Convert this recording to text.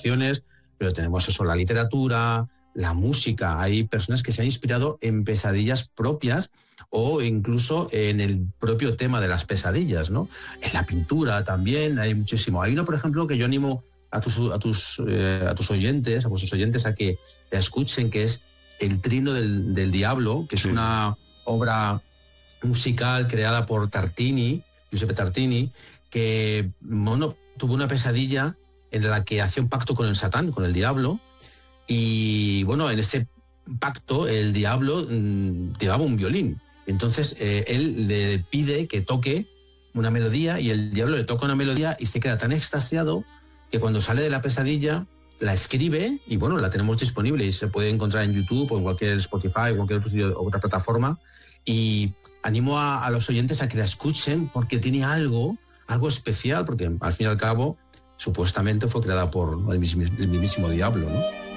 ilustraciones, pero tenemos eso, la literatura, la música. Hay personas que se han inspirado en pesadillas propias o incluso en el propio tema de las pesadillas, ¿no? En la pintura también hay muchísimo. Hay uno, por ejemplo, que yo animo a tus oyentes, a vuestros oyentes, a que la escuchen, que es El Trino del Diablo, que es una obra musical creada por Giuseppe Tartini, que tuvo una pesadilla en la que hacía un pacto con el Satán, con el diablo, y bueno, en ese pacto el diablo llevaba un violín. Entonces él le pide que toque una melodía y el diablo le toca una melodía y se queda tan extasiado que cuando sale de la pesadilla la escribe y bueno, la tenemos disponible y se puede encontrar en YouTube o en cualquier Spotify o cualquier otra plataforma. Y animo a los oyentes a que la escuchen porque tiene algo especial, porque al fin y al cabo supuestamente fue creada por el mismísimo diablo, ¿no?